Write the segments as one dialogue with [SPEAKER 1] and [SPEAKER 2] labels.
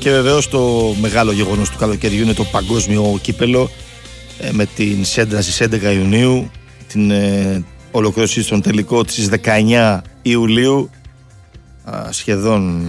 [SPEAKER 1] Και βεβαίως το μεγάλο γεγονός του καλοκαιριού είναι το παγκόσμιο κύπελο με την Σέντρα στις 11 Ιουνίου, την ολοκλήρωση στον τελικό στις 19 Ιουλίου. Σχεδόν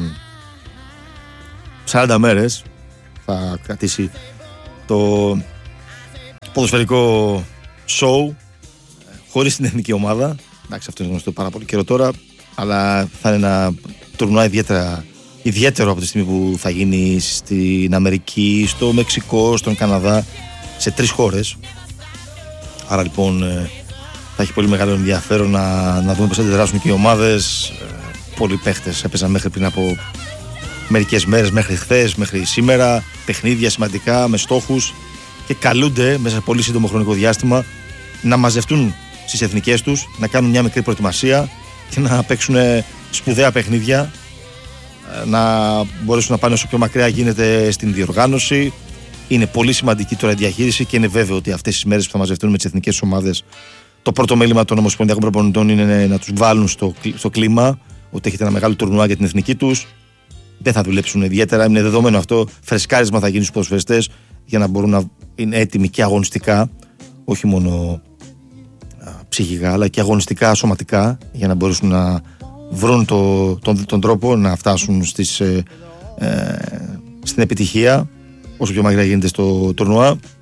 [SPEAKER 1] 40 μέρες θα κρατήσει το ποδοσφαιρικό show χωρίς την εθνική ομάδα. Εντάξει, αυτό είναι γνωστό πάρα πολύ καιρό τώρα, αλλά θα είναι ένα τουρνουά ιδιαίτερο από τη στιγμή που θα γίνει στην Αμερική, στο Μεξικό, στον Καναδά, σε 3 χώρες. Άρα λοιπόν θα έχει πολύ μεγάλο ενδιαφέρον να δούμε πώς θα αντιδράσουν και οι ομάδες. Πολλοί παίχτες έπαιζαν μέχρι πριν από μερικές μέρες, μέχρι χθες, μέχρι σήμερα, παιχνίδια σημαντικά με στόχους και καλούνται μέσα σε πολύ σύντομο χρονικό διάστημα να μαζευτούν στις εθνικές τους, να κάνουν μια μικρή προετοιμασία και να παίξουν σπουδαία παιχνίδια, να μπορέσουν να πάνε όσο πιο μακριά γίνεται στην διοργάνωση. Είναι πολύ σημαντική τώρα η διαχείριση και είναι βέβαιο ότι αυτές τις μέρες που θα μαζευτούν με τις εθνικές ομάδες, το πρώτο μέλημα των ομοσπονδιακών προπονητών είναι να τους βάλουν στο κλίμα ότι έχετε ένα μεγάλο τουρνουά για την εθνική τους. Δεν θα δουλέψουν ιδιαίτερα, είναι δεδομένο αυτό. Φρεσκάρισμα θα γίνει στους ποδοσφαιριστές για να μπορούν να είναι έτοιμοι και αγωνιστικά, όχι μόνο ψυχικά, αλλά και αγωνιστικά, σωματικά, για να μπορέσουν να βρουν τον τρόπο να φτάσουν στην επιτυχία όσο πιο μακριά γίνεται στο τουρνουά.